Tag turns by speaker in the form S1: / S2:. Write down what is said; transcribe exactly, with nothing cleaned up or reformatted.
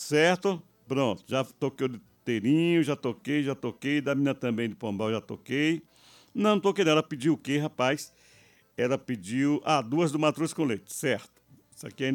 S1: Certo? Pronto, já toquei o de Terinho, já toquei, já toquei, da menina também de Pombal já toquei. Não, não toquei dela, ela pediu o quê, rapaz? Ela pediu, ah, duas do Matruz com leite, certo. Isso aqui é